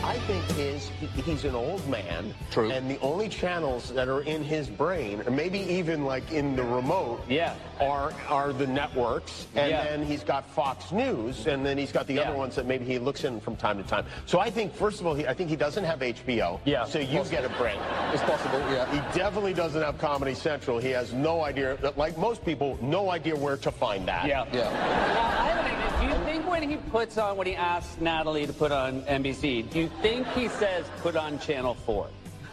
I think he's an old man. True. And the only channels that are in his brain, or maybe even like in the remote, are the networks. And then he's got Fox News, and then he's got the other ones that maybe he looks in from time to time. So I think, first of all, I think he doesn't have HBO. Yeah. So you get a break. It's possible, yeah. He definitely doesn't have Comedy Central. He has no idea, like most people, no idea where to find that. Yeah. Yeah. Now, I have an idea. Do you think when he puts on, when he asks Natalie to put on NBC, do you think he says put on Channel 4?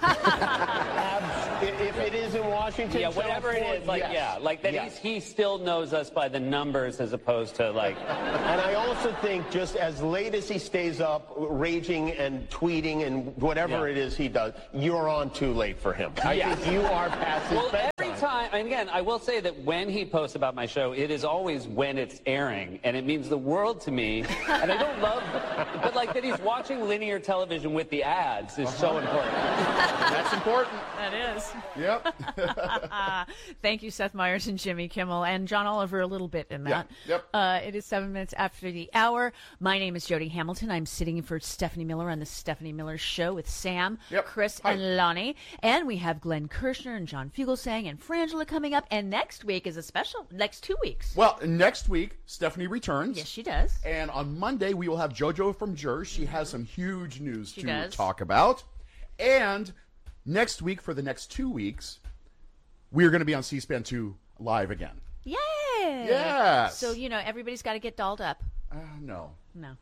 If it is in Washington, whatever it is, like, like that he still knows us by the numbers as opposed to like. And I also think just as late as he stays up raging and tweeting and whatever it is he does, you're on too late for him. I think you are past his bedtime. Every time, and again, I will say that when he posts about my show, it is always when it's airing, and it means the world to me. And I don't love, but like that he's watching linear television with the ads is so important. That's important. That is. Yep. Thank you, Seth Meyers and Jimmy Kimmel, and John Oliver a little bit in that. Yep. It is 7 minutes after the hour. My name is Jody Hamilton. I'm sitting in for Stephanie Miller on the Stephanie Miller Show with Sam, Chris, and Lonnie. And we have Glenn Kirshner and John Fugelsang and Frangela coming up. And next week is a special, next 2 weeks. Well, next week, Stephanie returns. Yes, she does. And on Monday, we will have JoJo from Jers. She has some huge news to talk about. And next week, for the next 2 weeks, we're going to be on C-SPAN 2 live again. Yay! Yes. So, everybody's got to get dolled up. No. No.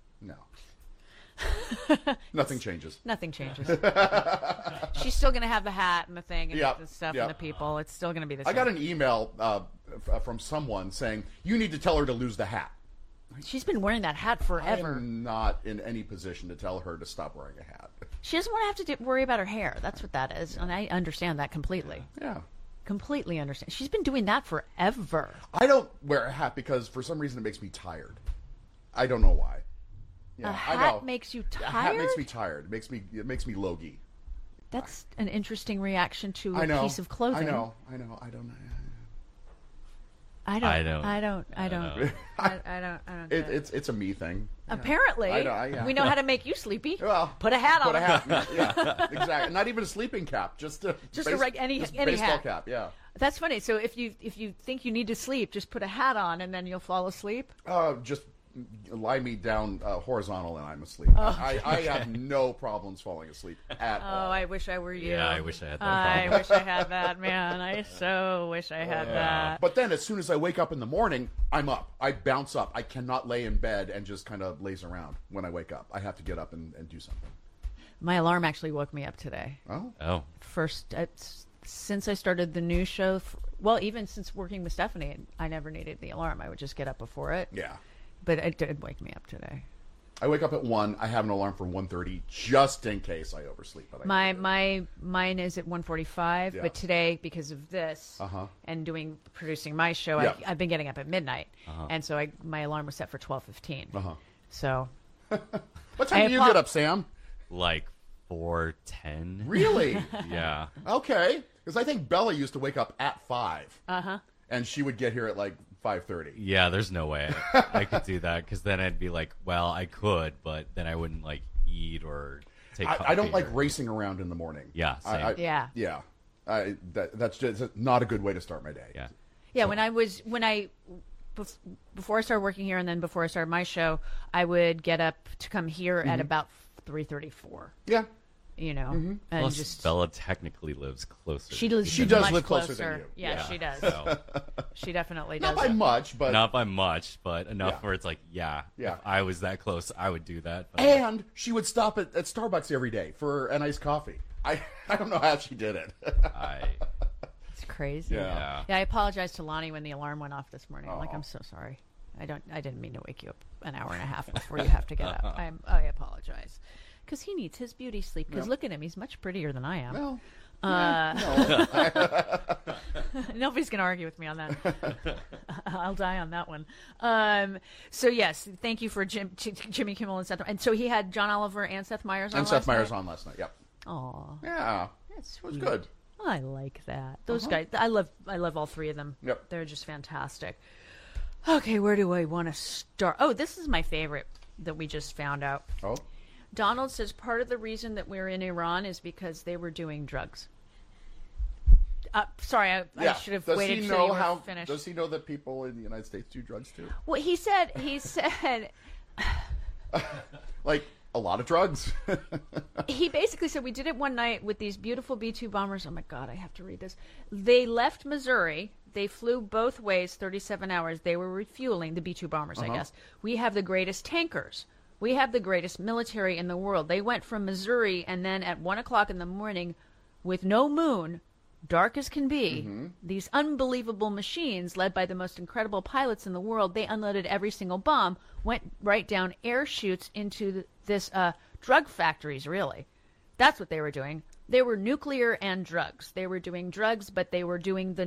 Nothing changes. Nothing changes. She's still going to have the hat and the thing and the stuff and the people. It's still going to be the same. I got an email from someone saying, you need to tell her to lose the hat. She's been wearing that hat forever. I'm not in any position to tell her to stop wearing a hat. She doesn't want to have to worry about her hair. That's what that is. And I understand that completely. Yeah. Completely understand. She's been doing that forever. I don't wear a hat because for some reason it makes me tired. I don't know why. Yeah, a hat makes you tired? A hat makes me tired. It makes me logy. That's an interesting reaction to a piece of clothing. I know. I don't know. It's a me thing. Apparently, we know how to make you sleepy. Well, put a hat on. Put a hat. Yeah, exactly. Not even a sleeping cap, just a any baseball hat. cap. Yeah. That's funny. So if you think you need to sleep, just put a hat on, and then you'll fall asleep. Just lie me down horizontal, and I'm asleep. I have no problems falling asleep at all. Oh, I wish I were you. Yeah, I wish I had that. I wish I had that, man. I so wish I had that. But then, as soon as I wake up in the morning, I'm up. I bounce up. I cannot lay in bed and just kind of laze around when I wake up. I have to get up and do something. My alarm actually woke me up today. Oh. First, since I started the new show, even since working with Stephanie, I never needed the alarm. I would just get up before it. Yeah. But it did wake me up today. I wake up at 1. I have an alarm for 1:30 just in case I oversleep. But mine is at 1:45. But today, because of this and producing my show, I've been getting up at midnight, and so my alarm was set for 12:15. So, what time do you get up, Sam? Like 4:10. Really? Yeah. Okay, because I think Bella used to wake up at 5. And she would get here at like 5:30. Yeah, there's no way I could do that, because then I'd be like, well, I could, but then I wouldn't like eat or take coffee. I don't like racing around in the morning. Yeah, same. That's just not a good way to start my day. Yeah, before I started working here and then before I started my show, I would get up to come here at about 3:34. Yeah. And Plus, Bella technically lives closer. She does live closer than you. Yeah, she does. So. She definitely does. Not by much, but enough where it's like, if I was that close, I would do that. But... And she would stop at Starbucks every day for a nice coffee. I don't know how she did it. It's crazy. Yeah. I apologized to Lonnie when the alarm went off this morning. I'm so sorry. I didn't mean to wake you up an hour and a half before you have to get up. I apologize. Because he needs his beauty sleep. Because look at him. He's much prettier than I am. Well, nobody's going to argue with me on that. I'll die on that one. So, yes, thank you for Jimmy Kimmel and Seth. And so he had John Oliver and Seth Meyers on last night? And Seth Meyers on last night, yep. Aw. Yeah. It was good. I like that. Those guys, I love all three of them. Yep. They're just fantastic. Okay, where do I want to start? Oh, this is my favorite that we just found out. Oh? Donald says part of the reason that we're in Iran is because they were doing drugs. Sorry, I should have waited till you were finished. Does he know that people in the United States do drugs too? Well, he said, like a lot of drugs. He basically said we did it one night with these beautiful B-2 bombers. Oh my God, I have to read this. They left Missouri. They flew both ways, 37 hours. They were refueling the B-2 bombers, I guess. We have the greatest tankers. We have the greatest military in the world. They went from Missouri, and then at 1 o'clock in the morning, with no moon, dark as can be, these unbelievable machines led by the most incredible pilots in the world, they unloaded every single bomb, went right down air chutes into this drug factories, really. That's what they were doing. They were nuclear and drugs. They were doing drugs, but they were doing the